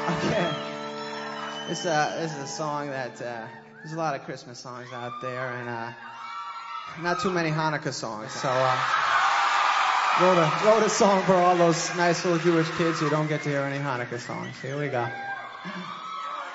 Okay. This is a song that, there's a lot of Christmas songs out there, and not too many Hanukkah songs. So wrote a song for all those nice little Jewish kids who don't get to hear any Hanukkah songs. Here we go.